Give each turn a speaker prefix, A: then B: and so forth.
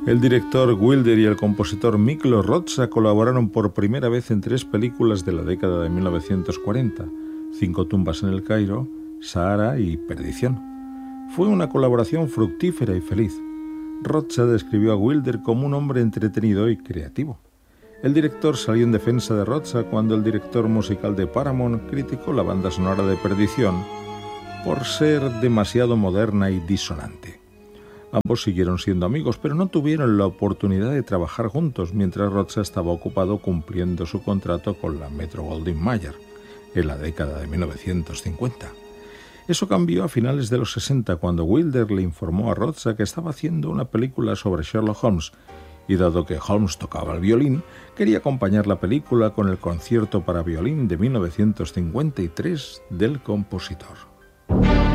A: El director Wilder y el compositor Miklos Rozsa colaboraron por primera vez en 3 películas de la década de 1940, 5 tumbas en el Cairo, Sahara y Perdición. Fue una colaboración fructífera y feliz. Rozsa describió a Wilder como un hombre entretenido y creativo. El director salió en defensa de Rozsa cuando el director musical de Paramount criticó la banda sonora de Perdición por ser demasiado moderna y disonante. Ambos siguieron siendo amigos, pero no tuvieron la oportunidad de trabajar juntos mientras Rozsa estaba ocupado cumpliendo su contrato con la Metro-Goldwyn-Mayer en la década de 1950. Eso cambió a finales de los 60, cuando Wilder le informó a Rozsa que estaba haciendo una película sobre Sherlock Holmes, y dado que Holmes tocaba el violín, quería acompañar la película con el concierto para violín de 1953 del compositor.